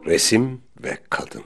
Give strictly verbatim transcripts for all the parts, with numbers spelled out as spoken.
Resim ve kadın.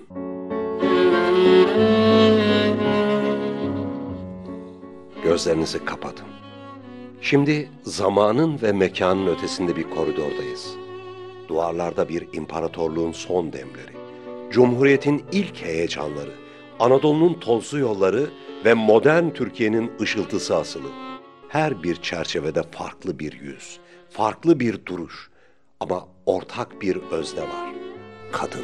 Gözlerinizi kapatın. Şimdi zamanın ve mekanın ötesinde bir koridordayız. Duvarlarda bir imparatorluğun son demleri, Cumhuriyet'in ilk heyecanları, Anadolu'nun tozlu yolları ve modern Türkiye'nin ışıltısı asılı. Her bir çerçevede farklı bir yüz, farklı bir duruş ama ortak bir özne var. Kadın.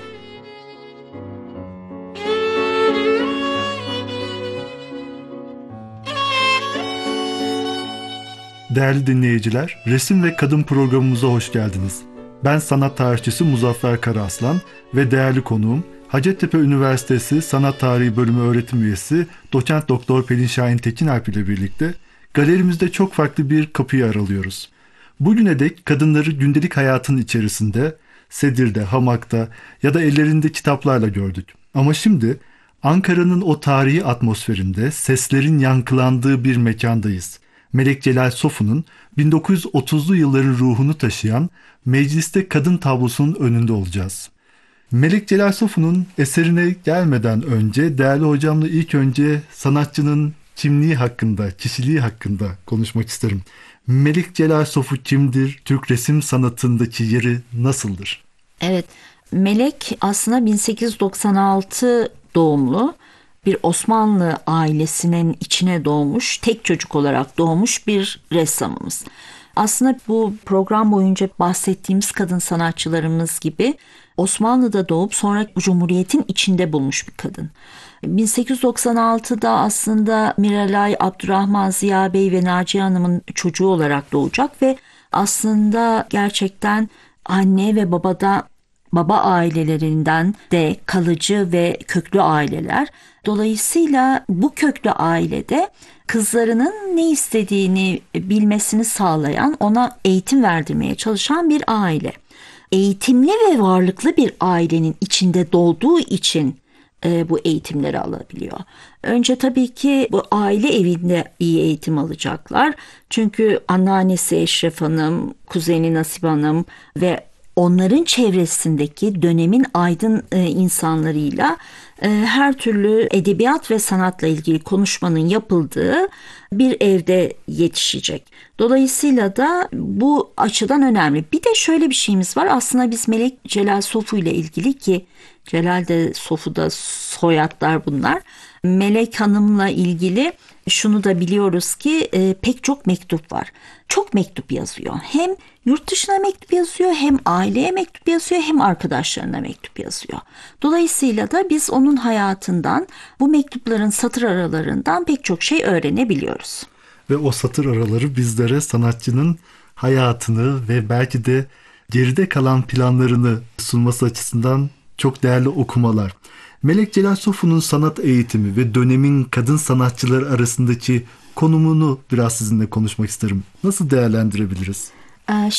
Değerli dinleyiciler, Resim ve Kadın programımıza hoş geldiniz. Ben sanat tarihçisi Muzaffer Karaaslan ve değerli konuğum Hacettepe Üniversitesi Sanat Tarihi Bölümü öğretim üyesi Doçent Doktor Pelin Şahin Tekinalp ile birlikte galerimizde çok farklı bir kapıyı aralıyoruz. Bugüne dek kadınları gündelik hayatın içerisinde, sedirde, hamakta ya da ellerinde kitaplarla gördük. Ama şimdi Ankara'nın o tarihi atmosferinde seslerin yankılandığı bir mekandayız. Melek Celal Sofu'nun bin dokuz yüz otuzlu yılların ruhunu taşıyan Mecliste Kadın tablosunun önünde olacağız. Melek Celal Sofu'nun eserine gelmeden önce değerli hocamla ilk önce sanatçının kimliği hakkında, kişiliği hakkında konuşmak isterim. Melek Celal Sofu kimdir? Türk resim sanatındaki yeri nasıldır? Evet, Melek aslında bin sekiz yüz doksan altı doğumlu bir Osmanlı ailesinin içine doğmuş, tek çocuk olarak doğmuş bir ressamımız. Aslında bu program boyunca bahsettiğimiz kadın sanatçılarımız gibi Osmanlı'da doğup sonra Cumhuriyet'in içinde bulmuş bir kadın. bin sekiz yüz doksan altıda aslında Miralay, Abdurrahman, Ziya Bey ve Naciye Hanım'ın çocuğu olarak doğacak ve aslında gerçekten anne ve babada baba ailelerinden de kalıcı ve köklü aileler. Dolayısıyla bu köklü ailede kızlarının ne istediğini bilmesini sağlayan, ona eğitim verdirmeye çalışan bir aile. Eğitimli ve varlıklı bir ailenin içinde doğduğu için e, bu eğitimleri alabiliyor. Önce tabii ki bu aile evinde iyi eğitim alacaklar. Çünkü anneannesi Eşref Hanım, kuzeni Nasibe Hanım ve onların çevresindeki dönemin aydın e, insanlarıyla e, her türlü edebiyat ve sanatla ilgili konuşmanın yapıldığı bir evde yetişecek. Dolayısıyla da bu açıdan önemli. Bir de şöyle bir şeyimiz var. Aslında biz Melek Celal Sofu ile ilgili, ki Celal de Sofu da soyadlar bunlar. Melek Hanım'la ilgili şunu da biliyoruz ki e, pek çok mektup var. Çok mektup yazıyor. Hem yurt dışına mektup yazıyor, hem aileye mektup yazıyor, hem arkadaşlarına mektup yazıyor. Dolayısıyla da biz onun hayatından, bu mektupların satır aralarından pek çok şey öğrenebiliyoruz. Ve o satır araları bizlere sanatçının hayatını ve belki de geride kalan planlarını sunması açısından çok değerli okumalar. Melek Celal Sofu'nun sanat eğitimi ve dönemin kadın sanatçıları arasındaki konumunu biraz sizinle konuşmak isterim. Nasıl değerlendirebiliriz? Ee,